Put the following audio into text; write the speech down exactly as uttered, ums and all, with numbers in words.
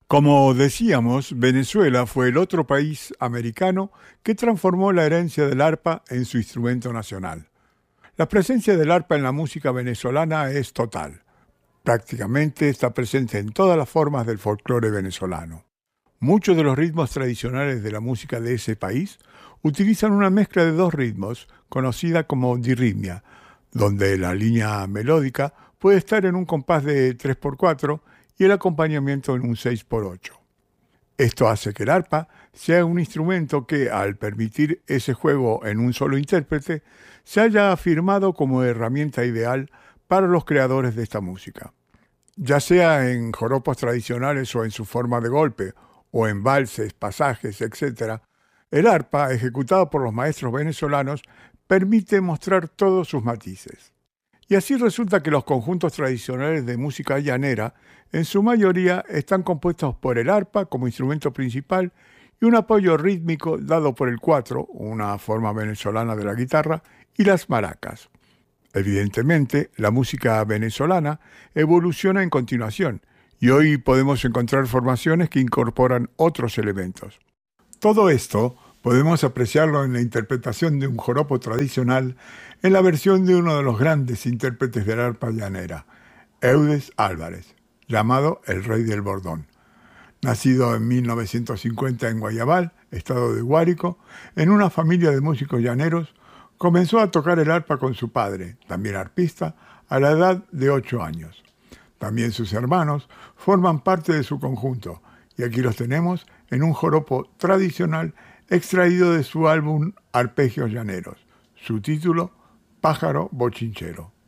Como decíamos, Venezuela fue el otro país americano que transformó la herencia del arpa en su instrumento nacional. La presencia del arpa en la música venezolana es total. Prácticamente está presente en todas las formas del folclore venezolano. Muchos de los ritmos tradicionales de la música de ese país utilizan una mezcla de dos ritmos, conocida como dirritmia, donde la línea melódica puede estar en un compás de tres por cuatro y el acompañamiento en un seis por ocho. Esto hace que el arpa sea un instrumento que, al permitir ese juego en un solo intérprete, se haya afirmado como herramienta ideal para los creadores de esta música. Ya sea en joropos tradicionales o en su forma de golpe, o en valses, pasajes, etcétera, el arpa, ejecutado por los maestros venezolanos, permite mostrar todos sus matices. Y así resulta que los conjuntos tradicionales de música llanera, en su mayoría, están compuestos por el arpa como instrumento principal y un apoyo rítmico dado por el cuatro, una forma venezolana de la guitarra, y las maracas. Evidentemente, la música venezolana evoluciona en continuación, y hoy podemos encontrar formaciones que incorporan otros elementos. Todo esto podemos apreciarlo en la interpretación de un joropo tradicional en la versión de uno de los grandes intérpretes del arpa llanera, Eudes Álvarez, llamado el Rey del Bordón. Nacido en mil novecientos cincuenta en Guayabal, estado de Guárico, en una familia de músicos llaneros, comenzó a tocar el arpa con su padre, también arpista, a la edad de ocho años. También sus hermanos forman parte de su conjunto, y aquí los tenemos en un joropo tradicional extraído de su álbum Arpegios Llaneros. Su título, Pájaro Bochinchero.